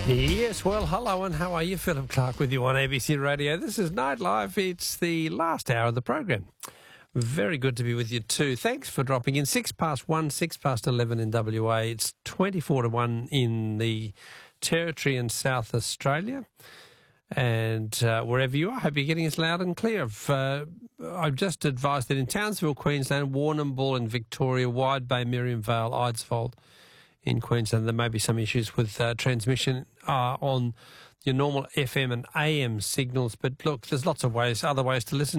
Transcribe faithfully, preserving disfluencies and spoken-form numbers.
Yes, well, hello and how are you? Philip Clark with you on A B C Radio. This is Nightlife. It's the last hour of the program. Very good to be with you too. Thanks for dropping in. Six past one, six past eleven in W A. It's twenty-four to one in the Territory in South Australia. And uh, wherever you are, I hope you're getting us loud and clear. I've, uh, I've just advised that in Townsville, Queensland, Warrnambool in Victoria, Wide Bay, Miriam Vale, Eidsvold in Queensland, there may be some issues with uh, transmission uh, on your normal F M and A M signals. But look, there's lots of ways, other ways to listen.